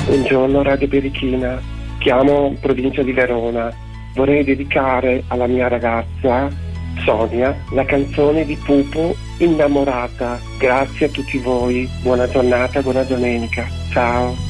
Buongiorno Radio Berichina, chiamo provincia di Verona. Vorrei dedicare alla mia ragazza Sonia la canzone di Pupo Innamorata. Grazie a tutti voi, buona giornata, buona domenica, ciao.